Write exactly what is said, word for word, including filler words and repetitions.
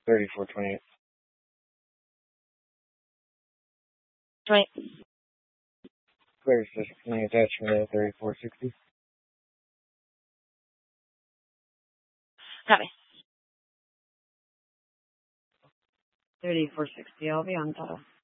thirty-four twenty-eight. Right. Clear system attachment at thirty-four sixty. Copy. thirty-four sixty. I'll be on top.